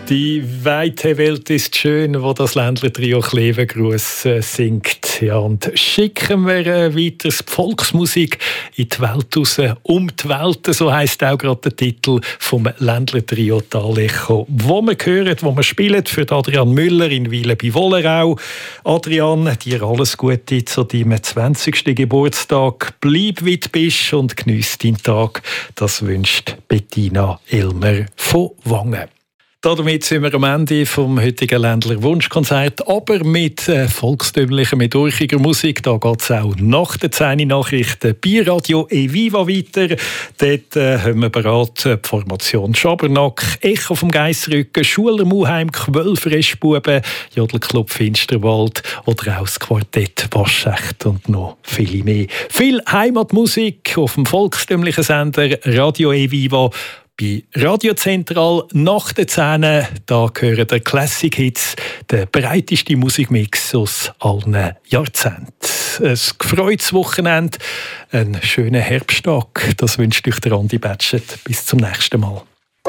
Die weite Welt ist schön, wo das Ländler-Trio Klevengruß singt. Ja, und schicken wir weiter die Volksmusik in die Welt raus, um die Welt, so heisst auch gerade der Titel vom Ländler-Trio Talecho, wo wir hören, wo wir spielen für Adrian Müller in Wiele bei Wollerau. Adrian, dir alles Gute zu deinem 20. Geburtstag. Bleib wie du bist und geniess deinen Tag. Das wünscht Bettina Elmer von Wangen. Damit sind wir am Ende vom heutigen Ländler Wunschkonzert, aber mit volkstümlicher, mit urchiger Musik. Da geht es auch nach den 10 Nachrichten bei Radio Eviva weiter. Dort haben wir bereit die Formation Schabernack, Echo vom Geissrücken, Schuler Muheim, Quellfrischbuben, Jodelclub Finsterwald oder auch das Quartett Waschecht und noch viele mehr. Viel Heimatmusik auf dem volkstümlichen Sender Radio Eviva. Bei Radio Zentral nach den 10 da gehören die Classic Hits, der breiteste Musikmix aus allen Jahrzehnten. Ein gefreutes Wochenende, einen schönen Herbsttag. Das wünscht euch der Andi Batschet. Bis zum nächsten Mal.